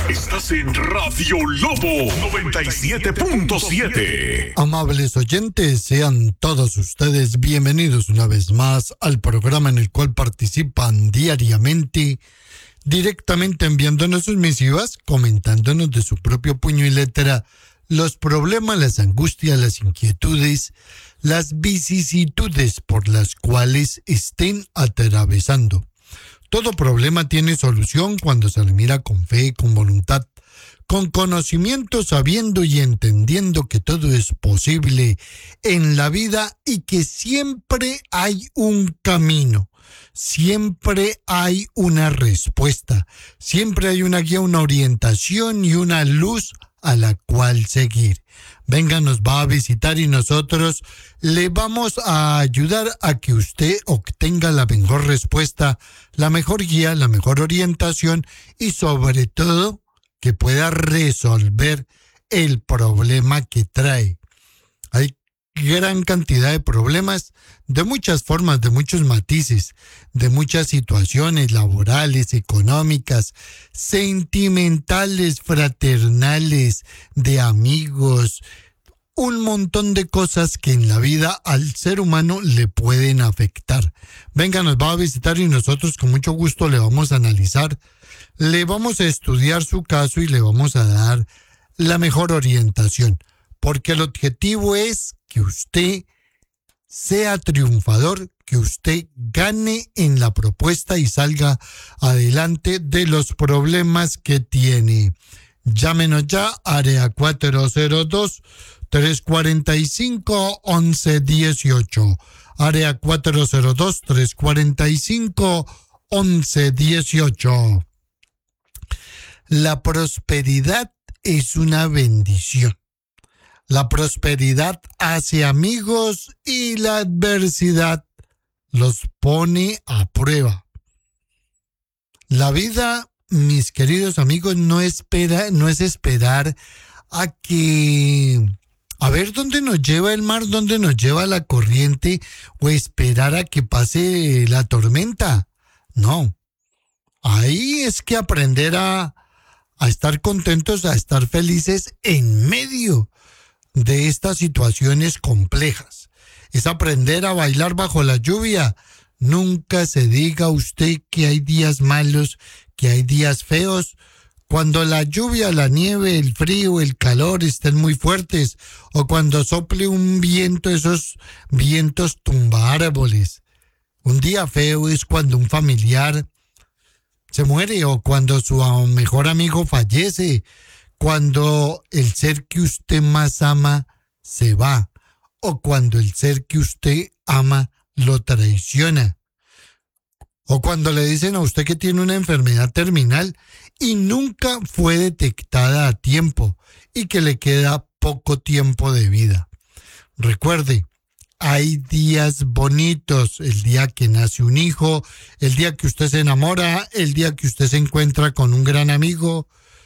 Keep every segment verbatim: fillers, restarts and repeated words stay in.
Estás en Radio Lobo noventa y siete punto siete. Amables oyentes, sean todos ustedes bienvenidos una vez más al programa en el cual participan diariamente, directamente enviándonos sus misivas, comentándonos de su propio puño y letra los problemas, las angustias, las inquietudes, las vicisitudes por las cuales estén atravesando. Todo problema tiene solución cuando se le mira con fe, con voluntad, con conocimiento, sabiendo y entendiendo que todo es posible en la vida y que siempre hay un camino, siempre hay una respuesta, siempre hay una guía, una orientación y una luz a la cual seguir. Venga, nos va a visitar y nosotros le vamos a ayudar a que usted obtenga la mejor respuesta, la mejor guía, la mejor orientación y sobre todo que pueda resolver el problema que trae. Hay gran cantidad de problemas de muchas formas, de muchos matices, de muchas situaciones laborales, económicas, sentimentales, fraternales, de amigos, un montón de cosas que en la vida al ser humano le pueden afectar. Venga, nos va a visitar y nosotros con mucho gusto le vamos a analizar, le vamos a estudiar su caso y le vamos a dar la mejor orientación, porque el objetivo es que usted sea triunfador, que usted gane en la propuesta y salga adelante de los problemas que tiene. Llámenos ya, área cuatro cero dos, tres cuatro cinco, once dieciocho. Área cuatro cero dos, tres cuatro cinco, once dieciocho. La prosperidad es una bendición. La prosperidad hace amigos y la adversidad los pone a prueba. La vida, mis queridos amigos, no espera, no es esperar a que a ver dónde nos lleva el mar, dónde nos lleva la corriente o esperar a que pase la tormenta. No. Ahí es que aprender a, a estar contentos, a estar felices en medio de estas situaciones complejas. Es aprender a bailar bajo la lluvia. Nunca se diga usted que hay días malos, que hay días feos. Cuando la lluvia, la nieve, el frío, el calor estén muy fuertes, o cuando sople un viento, esos vientos tumba árboles. Un día feo es cuando un familiar se muere o cuando su mejor amigo fallece, cuando el ser que usted más ama se va o cuando el ser que usted ama lo traiciona. O cuando le dicen a usted que tiene una enfermedad terminal y nunca fue detectada a tiempo y que le queda poco tiempo de vida. Recuerde, hay días bonitos, el día que nace un hijo, el día que usted se enamora, el día que usted se encuentra con un gran amigo.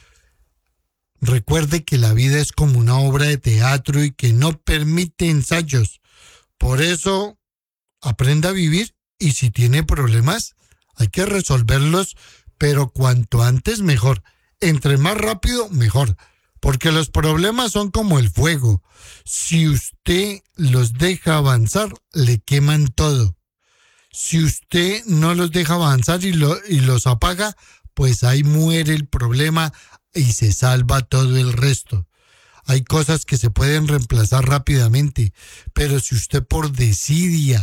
Recuerde que la vida es como una obra de teatro y que no permite ensayos. Por eso, aprenda a vivir y si tiene problemas, hay que resolverlos, pero cuanto antes mejor. Entre más rápido, mejor. Porque los problemas son como el fuego. Si usted los deja avanzar, le queman todo. Si usted no los deja avanzar y, lo, y los apaga, pues ahí muere el problema y se salva todo el resto. Hay cosas que se pueden reemplazar rápidamente, pero si usted por desidia